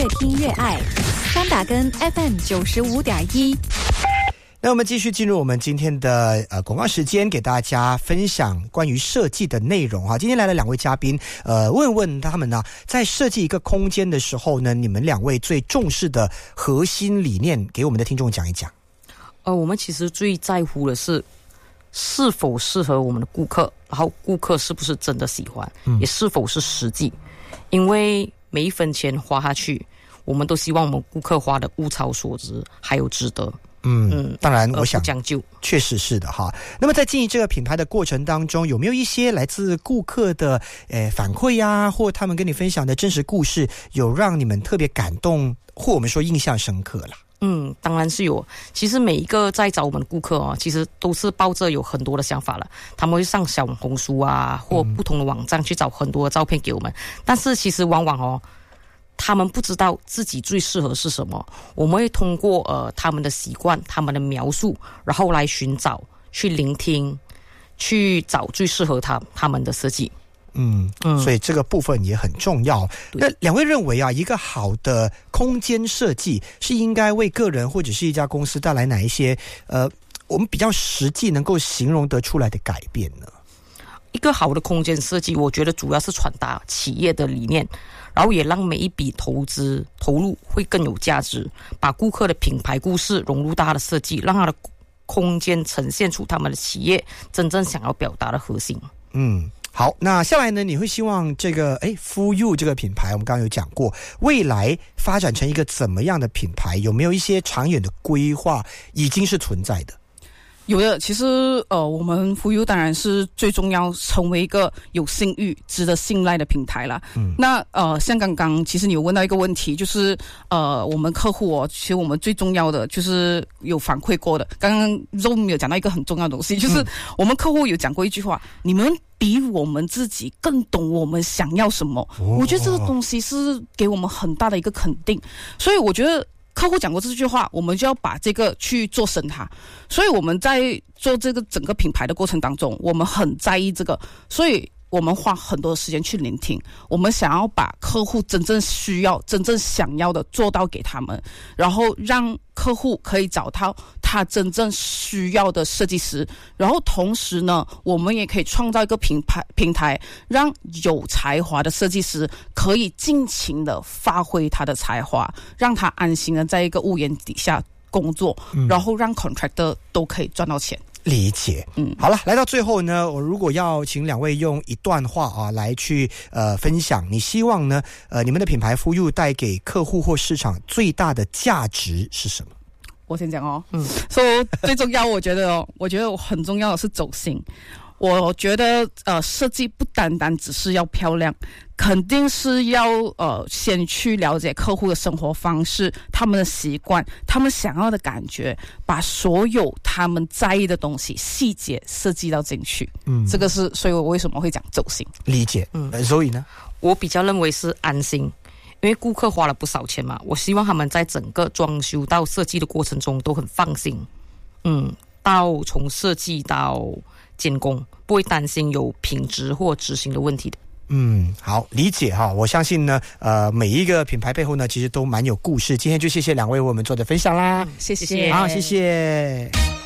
听越爱，3根 FM95.1。 那我们继续进入我们今天的广告时间，给大家分享关于设计的内容哈。今天来了2位嘉宾，问问他们呢，在设计一个空间的时候呢，你们2位最重视的核心理念，给我们的听众讲一讲。 我们其实最在乎的是否适合我们的顾客，然后顾客是不是真的喜欢，也是否是实际。因为每一分钱花下去，我们都希望我们顾客花的物超所值，还有值得。 当然我想讲究确实是的哈。那么在经营这个品牌的过程当中，有没有一些来自顾客的反馈啊，或他们跟你分享的真实故事，有让你们特别感动，或我们说印象深刻啦？ 当然是有。其实每一个在找我们的顾客其实都是抱着有很多的想法了。他们会上小红书啊，或不同的网站去找很多的照片给我们。但是其实往往他们不知道自己最适合是什么。我们会通过他们的习惯、他们的描述，然后来寻找、去聆听、去找最适合他们的设计。 所以这个部分也很重要。那2位认为啊，一个好的空间设计是应该为个人或者是一家公司带来哪一些我们比较实际能够形容得出来的改变呢？ 一个好的空间设计，我觉得主要是传达企业的理念，然后也让每一笔投入会更有价值，把顾客的品牌故事融入他的设计，让他的空间呈现出他们的企业真正想要表达的核心。 好，那下来呢，你会希望这个For You 这个品牌，我们刚刚有讲过，未来发展成一个怎么样的品牌？有没有一些长远的规划已经是存在的？ 有的。其实我们 For You 当然是最重要，成为一个有信誉、值得信赖的平台啦。那像刚刚其实你有问到一个问题，就是我们客户其实我们最重要的就是有反馈过的。刚刚 Zoom 有讲到一个很重要的东西，就是我们客户有讲过一句话：你们比我们自己更懂我们想要什么。我觉得这个东西是给我们很大的一个肯定，所以我觉得客户讲过这句话，我们就要把这个去做深它。所以我们在做这个整个品牌的过程当中，我们很在意这个，所以我们花很多时间去聆听，我们想要把客户真正需要、真正想要的做到给他们，然后让客户可以找到他真正需要的设计师，然后同时呢，我们也可以创造一个平台，让有才华的设计师可以尽情的发挥他的才华，让他安心的在一个屋檐底下工作，然后让 contractor 都可以赚到钱。 理解。好了，来到最后呢，我如果要请2位用一段话来去分享，你希望呢你们的品牌For You带给客户或市场最大的价值是什么？ 我先讲所以最重要我觉得很重要的是走心。我觉得设计不单单只是要漂亮，肯定是要先去了解客户的生活方式、他们的习惯、他们想要的感觉，把所有他们在意的东西细节设计到进去。这个是所以我为什么会讲走心。 理解。所以呢，我比较认为是安心，因为顾客花了不少钱嘛，我希望他们在整个装修到设计的过程中都很放心。到从设计到监工，不会担心有品质或执行的问题的。 好，理解哈。我相信呢，每一个品牌背后呢，其实都蛮有故事。今天就谢谢2位为我们做的分享啦， 谢谢。 好，谢谢。